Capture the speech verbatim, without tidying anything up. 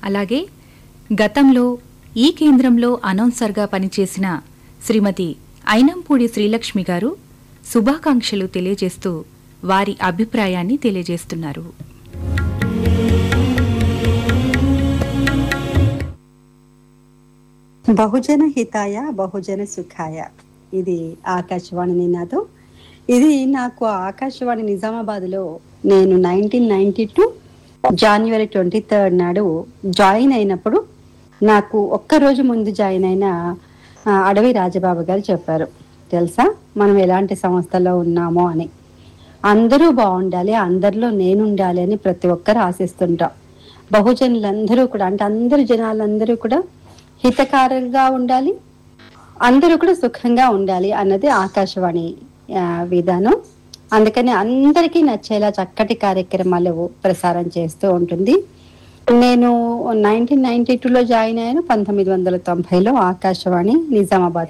అలాగే గతంలో ఈ కేంద్రంలో అనౌన్సర్గా పనిచేసిన శ్రీమతి అయినంపూడి శ్రీలక్ష్మి గారు శుభాకాంక్షలు తెలియజేస్తూ వారి అభిప్రాయాన్ని తెలియజేస్తున్నారు. బహుజన హితాయ బహుజన సుఖాయ, ఇది ఆకాశవాణి నినాదం. ఇది నాకు ఆకాశవాణి నిజామాబాద్లో నేను నైన్టీన్ నైన్టీ టూ జనవరి ట్వంటీ థర్డ్ నాడు జాయిన్ అయినప్పుడు నాకు ఒక్కరోజు ముందు జాయిన్ అయిన అడవి రాజబాబు గారు చెప్పారు, తెలుసా మనం ఎలాంటి సంస్థలో ఉన్నామో అని. అందరూ బాగుండాలి, అందరిలో నేను ఉండాలి అని ప్రతి ఒక్కరు ఆశిస్తుంటాం. బహుజనులందరూ కూడా, అంటే అందరు జనాలందరూ కూడా హితకారంగా ఉండాలి, అందరూ కూడా సుఖంగా ఉండాలి అన్నది ఆకాశవాణి విధానం. అందుకని అందరికీ నచ్చేలా చక్కటి కార్యక్రమాలు ప్రసారం చేస్తూ ఉంటుంది. నేను నైన్టీన్ నైన్టీ టూలో జాయిన్ అయ్యాను. పంతొమ్మిది వందల తొంభైలో ఆకాశవాణి నిజామాబాద్